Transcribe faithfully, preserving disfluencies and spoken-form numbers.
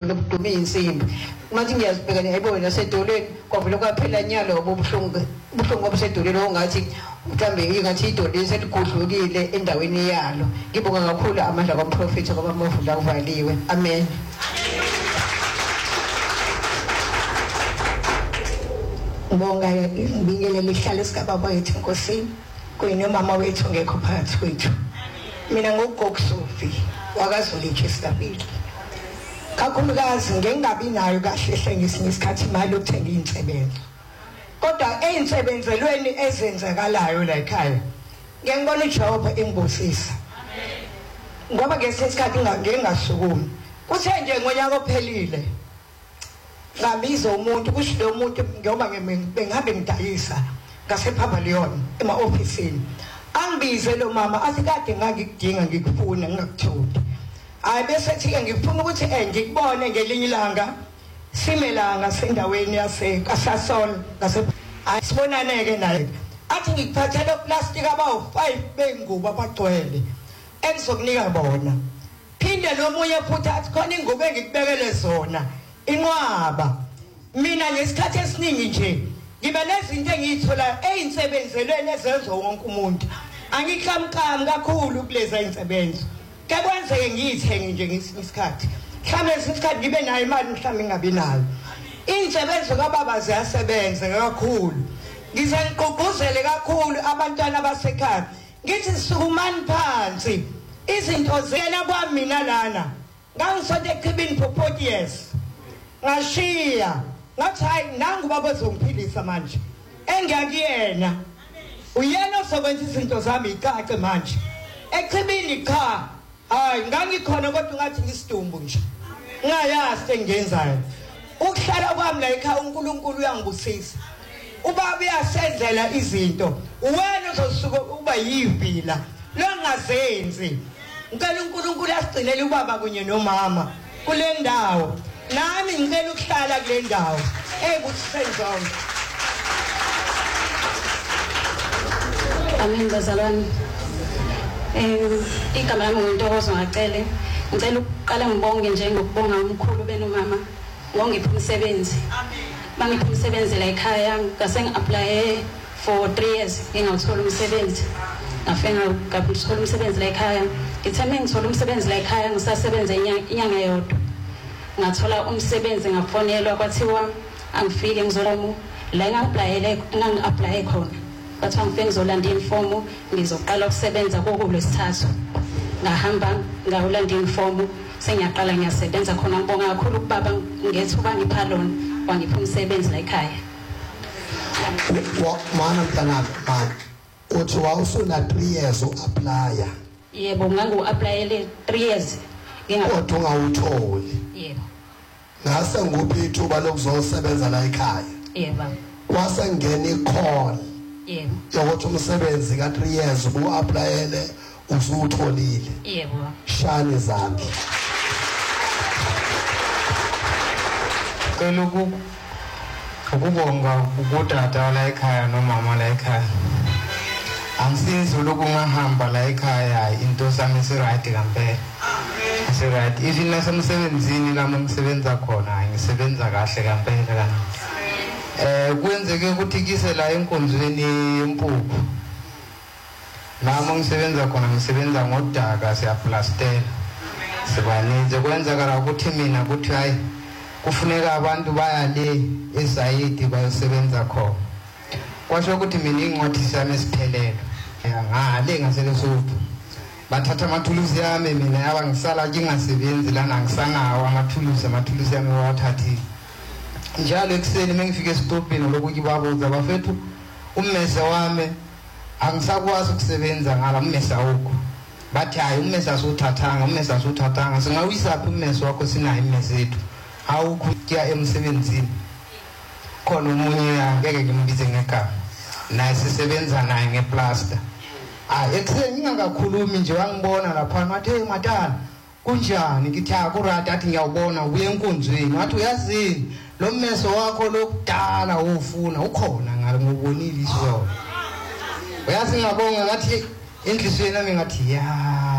nokuduma insimbi manje ngiyazibheka ngiyayibona nasedolweni kwavela kwaphela nyalo obuhlungu ubuhlungu obusedolweni ongathi mhlambe ingathi idolweni seligudlukile endaweni yalo ngibonga kakhulu amandla kaMprofeti ngoba mavula kuvaliwe amen. Ngibonga ngibingelele ihlale sikababa wethu Nkosini kuyinomama wethu ngekho phakathi kwethu. Mina ngogokusufi wakaZolethu estabili kakhulukazi ngengabi nayo kahle hle ngesinye isikhathi imali yokuthenga insebenzo kodwa einsebenzelweni ezenzakalayo la ekhaya ngiyangibona iJob engibusisa ngoba ngesinye isikhathi ngingasukumi kuthe nje ngonyaka ophelile ngabiza umuntu kusho lo muntu ngoba bengabe ngidayisa ngasePhapa Leon ema officeini angibize lo mama asikade ngakudinga ngikufuna ngikuthudi hayi bese thi ngifuna ukuthi eh ngikubone ngelinye ilanga simelanga sendaweni yase Kasasol ngase ayisibonane ke naye athi ngikuphathele plastic abawu five bengubo abagcwele engizokunika bona phinde lo munye futhi athi khona ingubo engikubekele zona inqwaba mina ngesikhathi esiningi nje ngibe nezinto engiyithola einsebenzelweni ezenzo wonke umuntu angikhamkami kakhulu kuleza insebenzo kekwenzeke ngiyithenge nje ngesikhathi mhlawumbe isikhathi ngibe nayo imali mhlawumbe ngabi nayo insebenzo kababa ziyasebenza kakhulu ngize ngiqoqozele kakhulu abantwana abasekhaya ngithi sukumani phansi izinto zena kwami mina lana ngangisonto eqhibini for forty years ngashiya ngathi hayi nangu baba uzongiphilisa manje engiyakuyena uyena osebenza izinto zami icace manje eqhibini cha hayi ngangikhona kodwa ngathi ngisidumbu nje ngayazi engenzayo ukuhlala kwami la ekhaya uNkulunkulu uyangibusisa ubaba uyasenzela izinto wena uzosuka uba yivila longazenzi ngicela uNkulunkulu asigcinele ubaba kunye nomama kule ndawo nami ngicela ukuhlala kule ndawo eyibusisenzona. Amen bazalwane. Eh igama lami nguNtokozo Ngacele. Ngicela ukuqala ngibonge nje ngokubonga umkhulu benomama ngongipha umsebenzi. Amen. Mangipha umsebenzi la ekhaya ngase ngi-apply for three years ngingawuthola umsebenzi. Ngafenga ngaphuthula umsebenzi la ekhaya. Ngitheme ngithola umsebenzi la ekhaya ngisasebenza inyanga yodwa. Ngathola umsebenzi ngafonelwa kwathiwa angifike ngizolamu la ngi-apply ngangi-apply khona. Bathiwa ngifike ngizolanda ifomu ngizoqala ukusebenza kokulesithathu. Ngahamba ngawulanda ifomu sengiyaqala ngiyasebenza khona ngibonga kakhulu ubaba ngethuba ngipha lona wangipha umsebenzi la ekhaya. Mana mntana mama uthi wawusuna three years uapply. Yebo ngangu-applyele three years kodwa ungawutholi. Yebo. Ngase nguphi ithuba lokuzosebenza la ekhaya? Yebo. Kwase ngene i-call. Yebo. Yokuthi umsebenzi ka three years uapplyele usutholile. Yebo. Shani zami. Keluku ukubonga ukutata la ekhaya nomama la ekhaya. Angisinzi lokungahamba la ekhaya into sami siright kampela. Siright ithi nasemsebenzini nami ngisebenza khona ngisebenza kahle kampela kana. Eh kwenzeke ukuthi kise la enkonzweni yempuphu. Nami ngisebenza khona ngisebenza ngodaka siyaplastela. Sibaninzi kwenzakala ukuthi mina kuthi hayi kufuneka abantu baya le esayidi bayosebenza khona. Kwasho ukuthi mina ingcwathi sami siphelele. Ngale ngaselesophu. Bathatha amathuluzi yami mina yaba ngisala ngingasebenzi lana ngisanawo amathuluzi amathuluzi yami wathathi. Njalo ekseni mengifike esitopini lokuthi babuza bafethu ummese wami angisakwazi ukusebenza ngala ummese awukho. Bathi hayi ummese asuthathanga ummese asuthathanga singawisa ummese wakho sinayo immese yethu. Awukho kuya emsebenzini. Khona umunye angeke ngimbize ngegama. Naye sisebenza naye ngeplaster. Ah ekseni ngingakakhulumi nje wangibona lapha ngathi hey matana kunjani ngithi akurata athi ngiyawubona ubuye enkonzweni wathi uyazini lo mmeso wakho lokudala ufuna ukhona ngalo ngubonile isona. Uyazi ngabonga ngathi enhlisweni nami ngathi ya